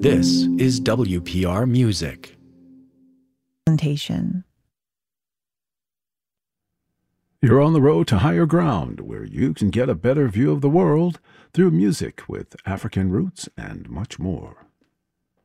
This is WPR Music. Presentation. You're on the road to higher ground, where you can get a better view of the world through music with African roots and much more.